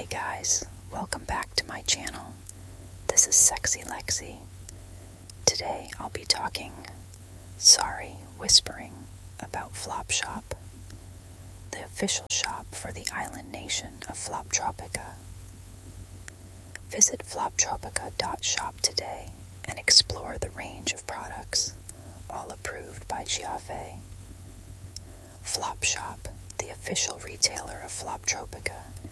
guys, welcome back to my channel. This is Sexy Lexi. Today I'll be whispering about Flopshop, the official shop for the island nation of Floptropica. Visit floptropica.shop today and explore the range of products, all approved by Giave. Flopshop, the official retailer of Floptropica,